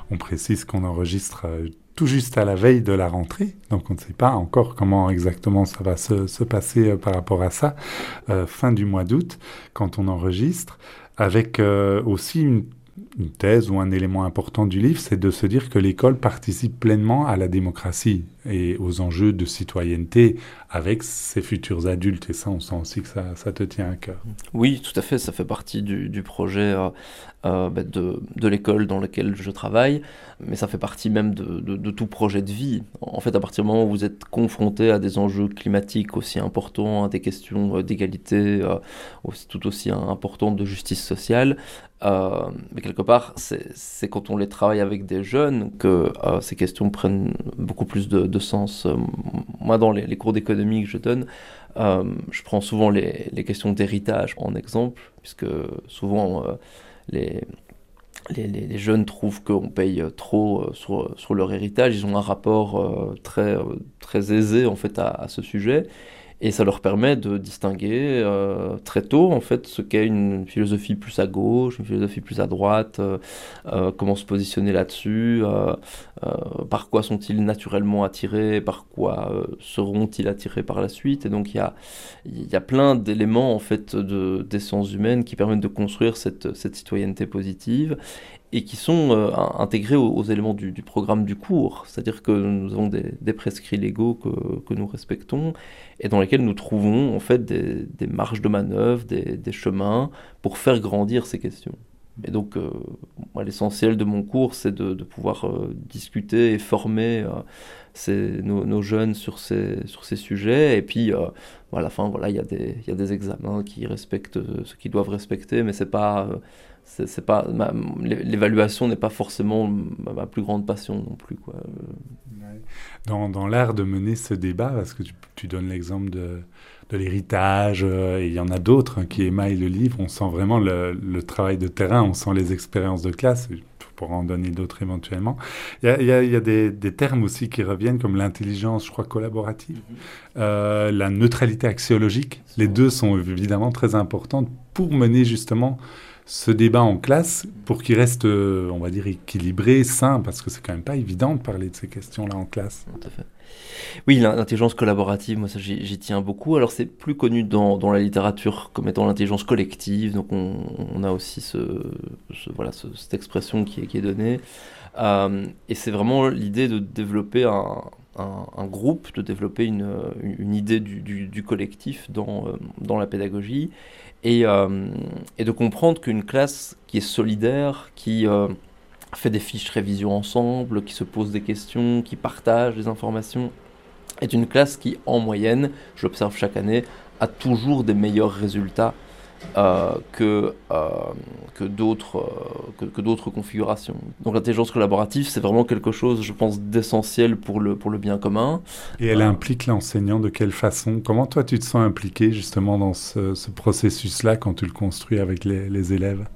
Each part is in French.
On précise qu'on enregistre tout juste à la veille de la rentrée, donc on ne sait pas encore comment exactement ça va se passer par rapport à ça, fin du mois d'août, quand on enregistre, avec aussi une thèse ou un élément important du livre, c'est de se dire que l'école participe pleinement à la démocratie et aux enjeux de citoyenneté avec ses futurs adultes. Et ça, on sent aussi que ça te tient à cœur. Oui, tout à fait, ça fait partie du projet de l'école dans laquelle je travaille, mais ça fait partie même de tout projet de vie. En fait, à partir du moment où vous êtes confronté à des enjeux climatiques aussi importants, à des questions d'égalité tout aussi importantes, de justice sociale, mais quelque part, c'est quand on les travaille avec des jeunes que ces questions prennent beaucoup plus de sens. Moi, dans les cours d'économie que je donne, je prends souvent les questions d'héritage en exemple, puisque souvent les, les jeunes trouvent qu'on paye trop sur leur héritage. Ils ont un rapport très aisé en fait à ce sujet. Et ça leur permet de distinguer très tôt en fait ce qu'est une philosophie plus à gauche, une philosophie plus à droite, comment se positionner là-dessus, par quoi sont-ils naturellement attirés, par quoi seront-ils attirés par la suite. Et donc il y a plein d'éléments en fait des sciences humaines qui permettent de construire cette citoyenneté positive et qui sont intégrés aux éléments du programme du cours. C'est-à-dire que nous avons des prescrits légaux que nous respectons et dans lesquels nous trouvons en fait des marges de manœuvre, des chemins pour faire grandir ces questions. Et donc, moi, l'essentiel de mon cours, c'est de pouvoir discuter et former nos jeunes sur ces sujets. Et puis, à la fin, voilà, il y a des examens qui respectent ce qu'ils doivent respecter, mais c'est pas l'évaluation n'est pas forcément ma plus grande passion non plus, quoi. Ouais. Dans l'art de mener ce débat, parce que tu donnes l'exemple de l'héritage, et il y en a d'autres qui émaillent le livre, on sent vraiment le travail de terrain, on sent les expériences de classe, pour en donner d'autres éventuellement. Il y a des termes aussi qui reviennent, comme l'intelligence, je crois, collaborative, la neutralité axiologique. Les deux sont évidemment très importantes pour mener justement ce débat en classe pour qu'il reste, on va dire, équilibré, sain, parce que c'est quand même pas évident de parler de ces questions-là en classe. Tout à fait. Oui, l'intelligence collaborative, moi ça j'y tiens beaucoup. Alors c'est plus connu dans la littérature comme étant l'intelligence collective, donc on a aussi cette expression qui est donnée. Et c'est vraiment l'idée de développer un groupe, de développer une idée du collectif dans la pédagogie et de comprendre qu'une classe qui est solidaire, qui fait des fiches révision ensemble, qui se pose des questions, qui partage des informations, est une classe qui, en moyenne, j'observe chaque année, a toujours des meilleurs résultats que d'autres configurations. Donc l'intelligence collaborative, c'est vraiment quelque chose, je pense, d'essentiel pour le bien commun. Et elle implique l'enseignant de quelle façon? Comment toi tu te sens impliqué justement dans ce processus-là quand tu le construis avec les élèves?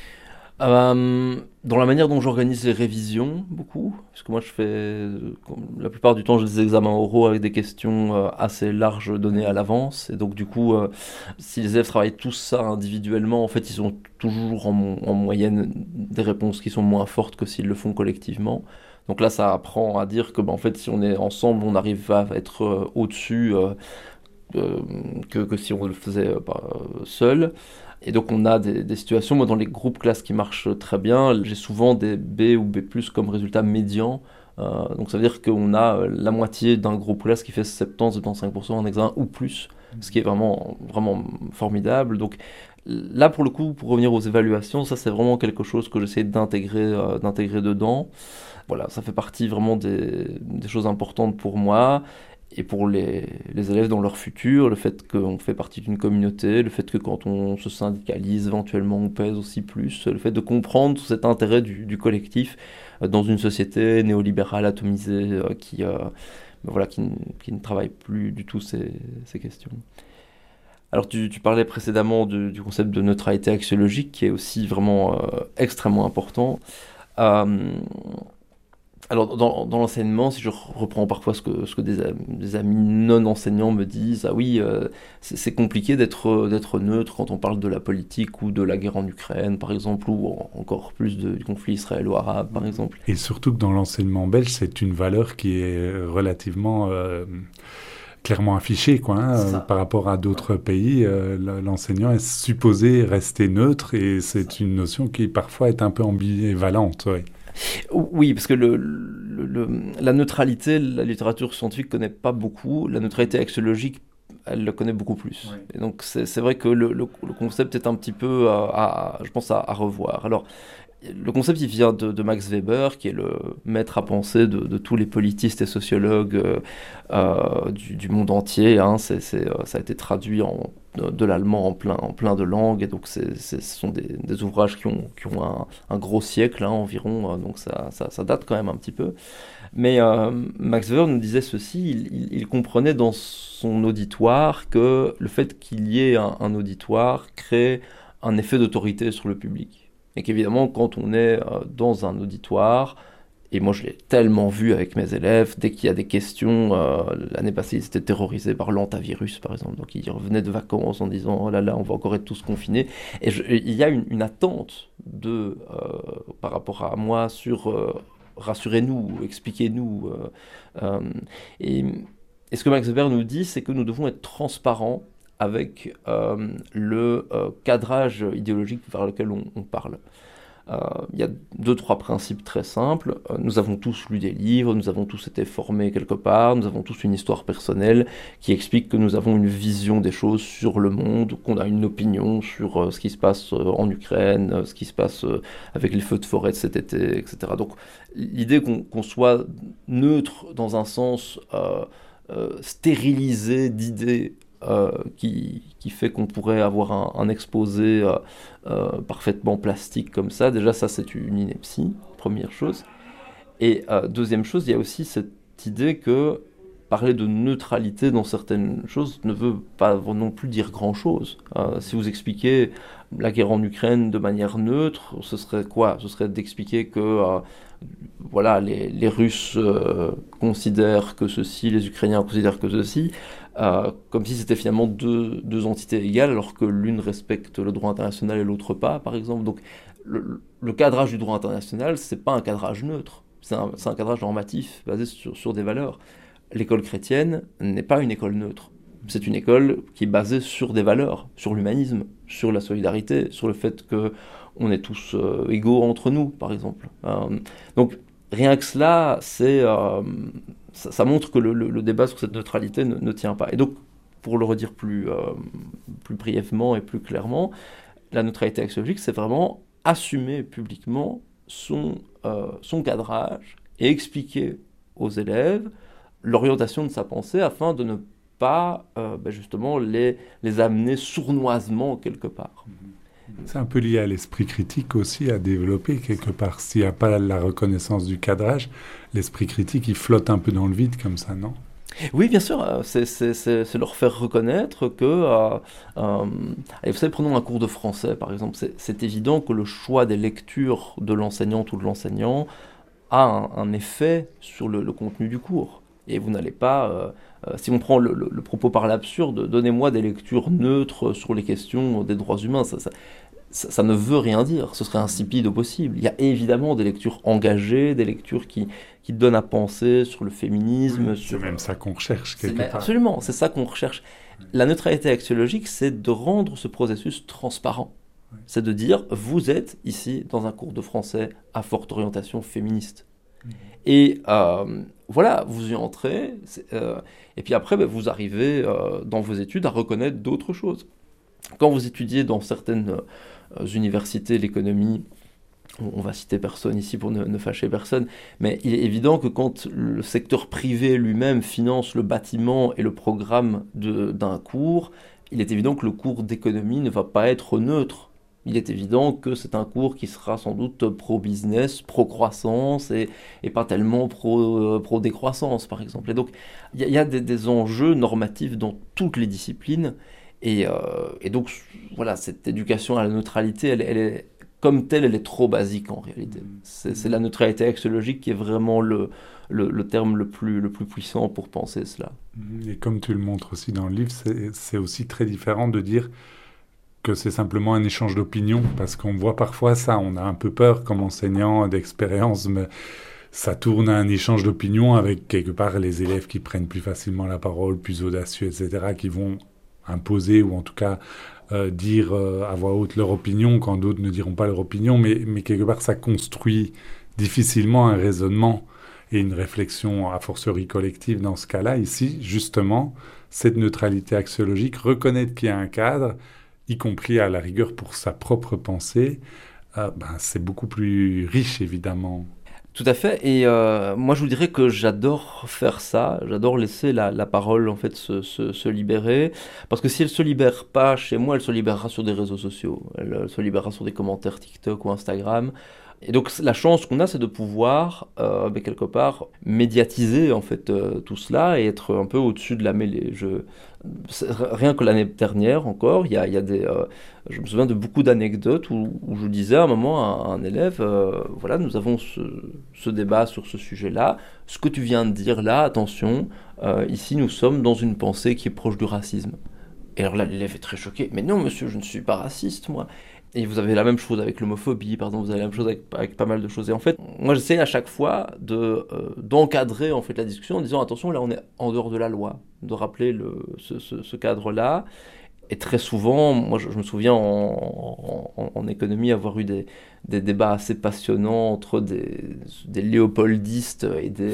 Dans la manière dont j'organise les révisions, beaucoup, parce que moi la plupart du temps, j'ai des examens oraux avec des questions assez larges données à l'avance, et donc du coup, si les élèves travaillent tous ça individuellement, en fait, ils ont toujours en moyenne des réponses qui sont moins fortes que s'ils le font collectivement. Donc là, ça apprend à dire que, en fait, si on est ensemble, on arrive à être au-dessus que si on le faisait seul. Et donc on a des situations, moi dans les groupes classes qui marchent très bien, j'ai souvent des B ou B+, comme résultat médian. Donc ça veut dire qu'on a la moitié d'un groupe classe qui fait 70-75% en examen ou plus, ce qui est vraiment, vraiment formidable. Donc là pour le coup, pour revenir aux évaluations, ça c'est vraiment quelque chose que j'essaie d'intégrer dedans. Voilà, ça fait partie vraiment des choses importantes pour moi. Et pour les élèves dans leur futur, le fait qu'on fait partie d'une communauté, le fait que quand on se syndicalise éventuellement on pèse aussi plus, le fait de comprendre cet intérêt du collectif dans une société néolibérale atomisée qui ne travaille plus du tout ces questions. Alors tu parlais précédemment du concept de neutralité axiologique qui est aussi vraiment extrêmement important. Euh, Alors, dans l'enseignement, si je reprends parfois ce que des amis non-enseignants me disent, ah oui, c'est compliqué d'être neutre quand on parle de la politique ou de la guerre en Ukraine, par exemple, ou encore plus du conflit israélo-arabe, par exemple. Et surtout que dans l'enseignement belge, c'est une valeur qui est relativement clairement affichée, quoi, hein, par rapport à d'autres pays. L'enseignant est supposé rester neutre et c'est une notion qui parfois est un peu ambivalente. Ouais. Oui, parce que la neutralité, la littérature scientifique ne connaît pas beaucoup. La neutralité axiologique, elle le connaît beaucoup plus. Oui. Et donc c'est vrai que le concept est un petit peu, je pense, à revoir. Alors, le concept, il vient de Max Weber, qui est le maître à penser de tous les politistes et sociologues du monde entier. Hein. Ça a été traduit de l'allemand en plein de langues, et donc ce sont des ouvrages qui ont un gros siècle, hein, environ, donc ça date quand même un petit peu. Mais Max Weber nous disait ceci, il comprenait dans son auditoire que le fait qu'il y ait un auditoire crée un effet d'autorité sur le public. Et qu'évidemment, quand on est dans un auditoire, et moi je l'ai tellement vu avec mes élèves, dès qu'il y a des questions, l'année passée ils étaient terrorisés par l'hantavirus par exemple, donc ils revenaient de vacances en disant oh là là, on va encore être tous confinés, et il y a une attente par rapport à moi sur rassurez-nous, expliquez-nous, et ce que Max Weber nous dit, c'est que nous devons être transparents avec le cadrage idéologique vers lequel on parle. Il y a 2-3 principes très simples. Nous avons tous lu des livres, nous avons tous été formés quelque part, nous avons tous une histoire personnelle qui explique que nous avons une vision des choses sur le monde, qu'on a une opinion sur ce qui se passe en Ukraine, ce qui se passe avec les feux de forêt de cet été, etc. Donc l'idée qu'on soit neutre dans un sens stérilisé d'idées qui fait qu'on pourrait avoir un exposé parfaitement plastique comme ça. Déjà, ça, c'est une ineptie, première chose. Et deuxième chose, il y a aussi cette idée que parler de neutralité dans certaines choses ne veut pas non plus dire grand-chose. Si vous expliquez la guerre en Ukraine de manière neutre, ce serait quoi ? Ce serait d'expliquer que voilà, les Russes considèrent que ceci, les Ukrainiens considèrent que ceci, comme si c'était finalement deux entités égales, alors que l'une respecte le droit international et l'autre pas, par exemple. Donc le cadrage du droit international, c'est pas un cadrage neutre, c'est un cadrage normatif basé sur des valeurs. L'école chrétienne n'est pas une école neutre. C'est une école qui est basée sur des valeurs, sur l'humanisme, sur la solidarité, sur le fait qu'on est tous égaux entre nous, par exemple. Donc rien que cela, ça montre que le débat sur cette neutralité ne tient pas. Et donc, pour le redire plus brièvement et plus clairement, la neutralité axiologique, c'est vraiment assumer publiquement son cadrage et expliquer aux élèves l'orientation de sa pensée afin de ne pas justement les amener sournoisement quelque part. C'est un peu lié à l'esprit critique aussi à développer quelque part. S'il n'y a pas la reconnaissance du cadrage, l'esprit critique il flotte un peu dans le vide comme ça, non ? Oui, bien sûr, c'est leur faire reconnaître que... vous savez, prenons un cours de français, par exemple. C'est évident que le choix des lectures de l'enseignante ou de l'enseignant a un effet sur le contenu du cours. Et vous n'allez pas... si on prend le propos par l'absurde, donnez-moi des lectures neutres sur les questions des droits humains, ça ne veut rien dire, ce serait insipide au possible. Il y a évidemment des lectures engagées, des lectures qui donnent à penser sur le féminisme. C'est même ça qu'on recherche quelque part. Absolument, c'est ça qu'on recherche. La neutralité axiologique, c'est de rendre ce processus transparent. C'est de dire, vous êtes ici dans un cours de français à forte orientation féministe. Et voilà, vous y entrez, et puis après, vous arrivez dans vos études à reconnaître d'autres choses. Quand vous étudiez dans certaines universités l'économie, on va citer personne ici pour ne fâcher personne, mais il est évident que quand le secteur privé lui-même finance le bâtiment et le programme d'un cours, il est évident que le cours d'économie ne va pas être neutre. Il est évident que c'est un cours qui sera sans doute pro-business, pro-croissance et pas tellement pro-décroissance, par exemple. Et donc, il y a des enjeux normatifs dans toutes les disciplines. Et donc, voilà, cette éducation à la neutralité, elle est comme telle, elle est trop basique en réalité. C'est la neutralité axiologique qui est vraiment le terme le plus puissant pour penser cela. Et comme tu le montres aussi dans le livre, c'est aussi très différent de dire que c'est simplement un échange d'opinions, parce qu'on voit parfois ça, on a un peu peur comme enseignant d'expérience, mais ça tourne à un échange d'opinions avec quelque part les élèves qui prennent plus facilement la parole, plus audacieux, etc., qui vont imposer ou en tout cas dire à voix haute leur opinion quand d'autres ne diront pas leur opinion, mais quelque part ça construit difficilement un raisonnement et une réflexion a fortiori collective dans ce cas-là. Ici, justement, cette neutralité axiologique, reconnaître qu'il y a un cadre, y compris à la rigueur pour sa propre pensée, c'est beaucoup plus riche, évidemment. Tout à fait, et moi je vous dirais que j'adore faire ça, j'adore laisser la parole en fait se libérer, parce que si elle se libère pas chez moi, elle se libérera sur des réseaux sociaux, elle se libérera sur des commentaires TikTok ou Instagram. Et donc la chance qu'on a, c'est de pouvoir quelque part médiatiser en fait tout cela et être un peu au-dessus de la mêlée. Rien que l'année dernière encore, il y a des, je me souviens de beaucoup d'anecdotes où je disais à un moment à un élève, voilà, nous avons ce débat sur ce sujet-là. Ce que tu viens de dire là, attention, ici nous sommes dans une pensée qui est proche du racisme. Et alors là, l'élève est très choqué. Mais non, monsieur, je ne suis pas raciste, moi. Et vous avez la même chose avec l'homophobie, pardon, vous avez la même chose avec pas mal de choses. Et en fait, moi j'essaie à chaque fois d'encadrer en fait la discussion en disant attention, là on est en dehors de la loi, de rappeler ce cadre-là. Et très souvent, moi je me souviens en économie avoir eu des débats assez passionnants entre des léopoldistes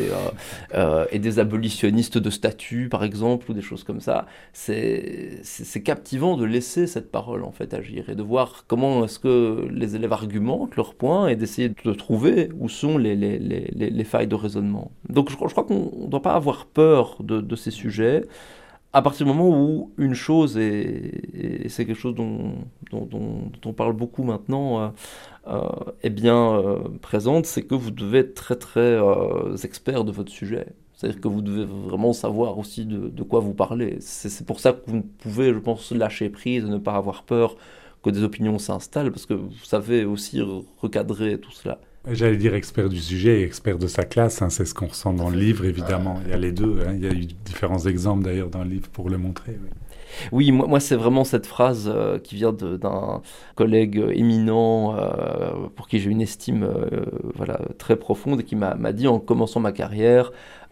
et des abolitionnistes de statut, par exemple, ou des choses comme ça. C'est captivant de laisser cette parole en fait agir et de voir comment est-ce que les élèves argumentent leurs points et d'essayer de trouver où sont les failles de raisonnement. Donc je crois qu'on ne doit pas avoir peur de ces sujets. À partir du moment où une chose, et c'est quelque chose dont on parle beaucoup maintenant, est bien présente, c'est que vous devez être très très expert de votre sujet. C'est-à-dire que vous devez vraiment savoir aussi de quoi vous parlez. C'est pour ça que vous pouvez, je pense, lâcher prise et ne pas avoir peur que des opinions s'installent, parce que vous savez aussi recadrer tout cela. J'allais dire expert du sujet et expert de sa classe, hein, c'est ce qu'on ressent dans le livre, évidemment. Il y a les deux, hein, il y a eu différents exemples d'ailleurs dans le livre pour le montrer. Oui, moi c'est vraiment cette phrase qui vient d'un collègue éminent pour qui j'ai une estime voilà, très profonde et qui m'a dit en commençant ma carrière,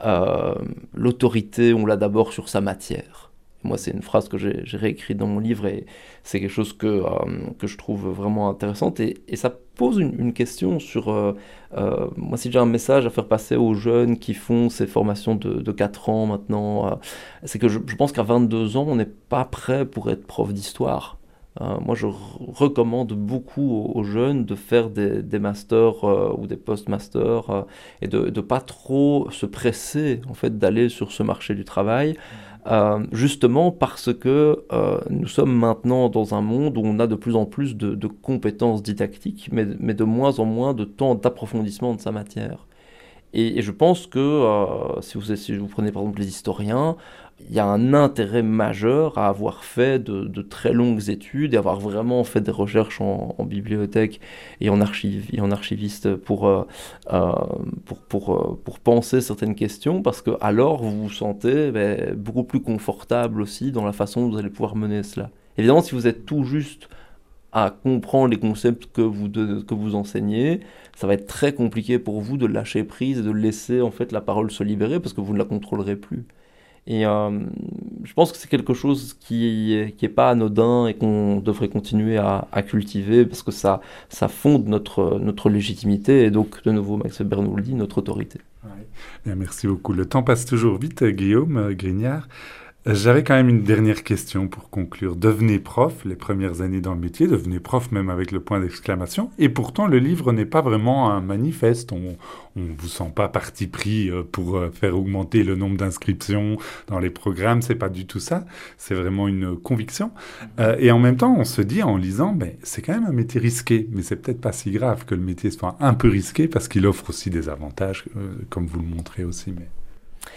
l'autorité, on l'a d'abord sur sa matière. Moi, c'est une phrase que j'ai réécrite dans mon livre et c'est quelque chose que je trouve vraiment intéressante. Et ça pose une question sur... moi, si j'ai un message à faire passer aux jeunes qui font ces formations de 4 ans maintenant, c'est que je pense qu'à 22 ans, on n'est pas prêt pour être prof d'histoire. Moi, je recommande beaucoup aux jeunes de faire des masters ou des post-masters et de ne pas trop se presser en fait, d'aller sur ce marché du travail. Justement parce que nous sommes maintenant dans un monde où on a de plus en plus de compétences didactiques, mais de moins en moins de temps d'approfondissement de sa matière. Et je pense que si vous prenez par exemple les historiens, il y a un intérêt majeur à avoir fait de très longues études et avoir vraiment fait des recherches en bibliothèque et en archiviste pour penser certaines questions, parce que alors vous vous sentez beaucoup plus confortable aussi dans la façon dont vous allez pouvoir mener cela. Évidemment, si vous êtes tout juste à comprendre les concepts que vous enseignez, ça va être très compliqué pour vous de lâcher prise et de laisser en fait la parole se libérer parce que vous ne la contrôlerez plus. Et je pense que c'est quelque chose qui est pas anodin et qu'on devrait continuer à cultiver parce que ça fonde notre légitimité et donc, de nouveau, Max Weber nous le dit, notre autorité. Ouais. Bien, merci beaucoup. Le temps passe toujours vite, Guillaume Grignard. J'avais quand même une dernière question pour conclure. Devenez prof, les premières années dans le métier, devenez prof même avec le point d'exclamation. Et pourtant, le livre n'est pas vraiment un manifeste. On ne vous sent pas parti pris pour faire augmenter le nombre d'inscriptions dans les programmes. C'est pas du tout ça. C'est vraiment une conviction. Et en même temps, on se dit en lisant, c'est quand même un métier risqué. Mais c'est peut-être pas si grave que le métier soit un peu risqué parce qu'il offre aussi des avantages, comme vous le montrez aussi. Mais...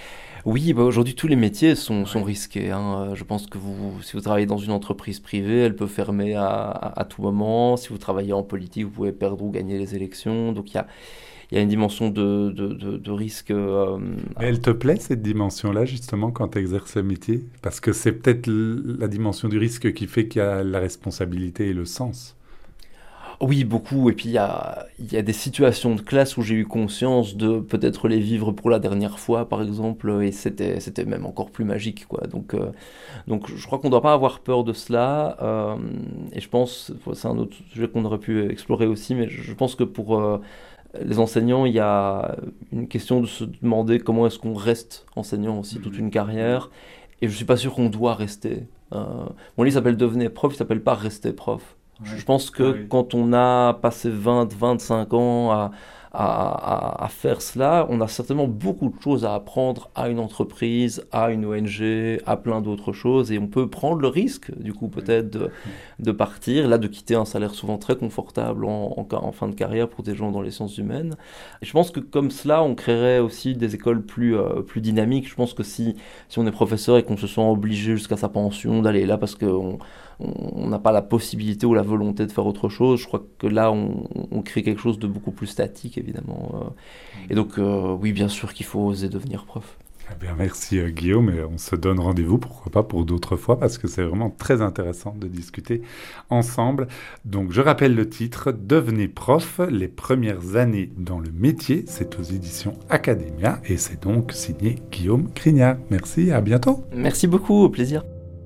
Oui, aujourd'hui tous les métiers sont risqués, hein. Je pense que si vous travaillez dans une entreprise privée, elle peut fermer à tout moment. Si vous travaillez en politique, vous pouvez perdre ou gagner les élections. Donc il y a une dimension de risque. Mais elle te plaît, cette dimension-là, justement, quand tu exerces ce métier? Parce que c'est peut-être la dimension du risque qui fait qu'il y a la responsabilité et le sens. Oui, beaucoup. Et puis il y a des situations de classe où j'ai eu conscience de peut-être les vivre pour la dernière fois, par exemple, et c'était même encore plus magique, quoi. Donc je crois qu'on ne doit pas avoir peur de cela. Et je pense, c'est un autre sujet qu'on aurait pu explorer aussi, mais je pense que pour les enseignants, il y a une question de se demander comment est-ce qu'on reste enseignant aussi toute une carrière. Et je ne suis pas sûr qu'on doit rester. Mon livre s'appelle Devenez prof, il ne s'appelle pas Rester prof. Ouais. Je pense que quand on a passé 20-25 ans à faire cela, on a certainement beaucoup de choses à apprendre à une entreprise, à une ONG, à plein d'autres choses. Et on peut prendre le risque, du coup, peut-être de partir, là, de quitter un salaire souvent très confortable en fin de carrière pour des gens dans les sciences humaines. Et je pense que comme cela, on créerait aussi des écoles plus dynamiques. Je pense que si on est professeur et qu'on se sent obligé jusqu'à sa pension d'aller là parce qu'on n'a pas la possibilité ou la volonté de faire autre chose, je crois que là, on crée quelque chose de beaucoup plus statique, évidemment. Et donc, oui, bien sûr qu'il faut oser devenir prof. Eh bien, merci Guillaume, et on se donne rendez-vous, pourquoi pas, pour d'autres fois, parce que c'est vraiment très intéressant de discuter ensemble. Donc, je rappelle le titre, Devenez prof, les premières années dans le métier. C'est aux éditions Academia, et c'est donc signé Guillaume Crignard. Merci, à bientôt. Merci beaucoup, au plaisir.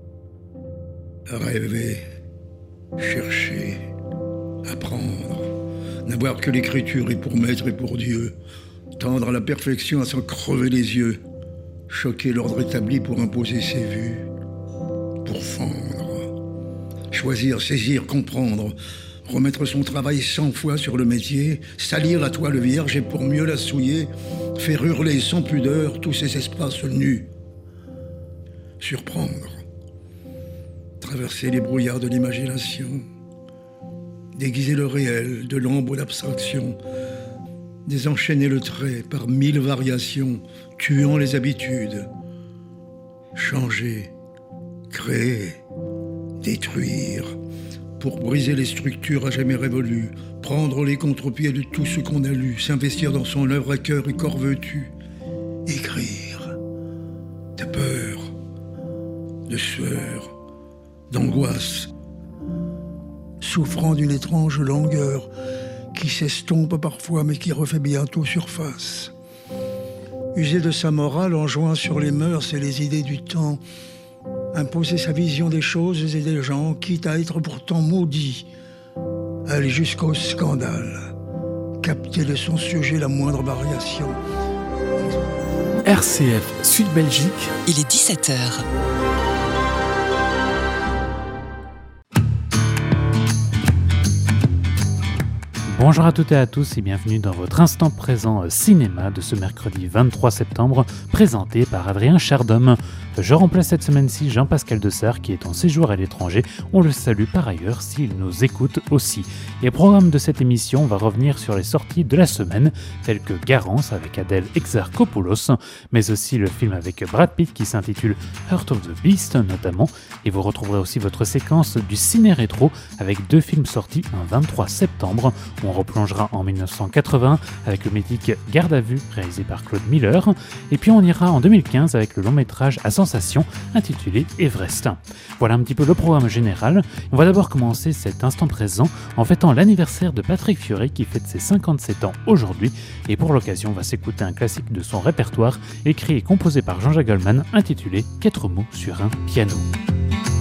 Rêver, chercher, apprendre, n'avoir que l'écriture et pour maître et pour Dieu, tendre à la perfection à s'en crever les yeux, choquer l'ordre établi pour imposer ses vues, pour fendre, choisir, saisir, comprendre, remettre son travail 100 fois sur le métier, salir la toile vierge et pour mieux la souiller, faire hurler sans pudeur tous ces espaces nus, surprendre, traverser les brouillards de l'imagination, déguiser le réel de l'ombre d'abstraction, désenchaîner le trait par 1000 variations, tuant les habitudes, changer, créer, détruire, pour briser les structures à jamais révolues, prendre les contre-pieds de tout ce qu'on a lu, s'investir dans son œuvre à cœur et corps vêtu, écrire, de peur, de sueur, d'angoisse, souffrant d'une étrange langueur qui s'estompe parfois mais qui refait bientôt surface. User de sa morale en jouant sur les mœurs et les idées du temps, imposer sa vision des choses et des gens, quitte à être pourtant maudit, aller jusqu'au scandale, capter de son sujet la moindre variation. RCF Sud Belgique, il est 17h. Bonjour à toutes et à tous et bienvenue dans votre instant présent cinéma de ce mercredi 23 septembre, présenté par Adrien Chardhomme. Je remplace cette semaine-ci Jean-Pascal Dessart qui est en séjour à l'étranger. On le salue par ailleurs s'il nous écoute aussi. Et au programme de cette émission, on va revenir sur les sorties de la semaine, telles que Garance avec Adèle Exarchopoulos, mais aussi le film avec Brad Pitt qui s'intitule Heart of the Beast notamment. Et vous retrouverez aussi votre séquence du ciné-rétro avec 2 films sortis un 23 septembre. On replongera en 1980 avec le mythique Garde à vue réalisé par Claude Miller. Et puis on ira en 2015 avec le long métrage à sensation intitulé Everest. Voilà un petit peu le programme général. On va d'abord commencer cet instant présent en fêtant l'anniversaire de Patrick Fiori qui fête ses 57 ans aujourd'hui. Et pour l'occasion, on va s'écouter un classique de son répertoire écrit et composé par Jean-Jacques Goldman intitulé 4 mots sur un piano.